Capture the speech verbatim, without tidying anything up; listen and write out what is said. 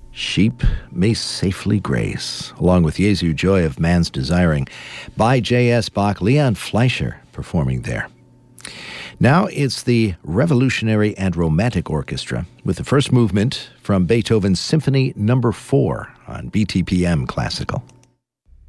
Sheep May Safely Graze, along with Jesu Joy of Man's Desiring, by J S. Bach, Leon Fleischer performing there. Now it's the Revolutionary and Romantic Orchestra with the first movement from Beethoven's Symphony Number four on B T P M Classical.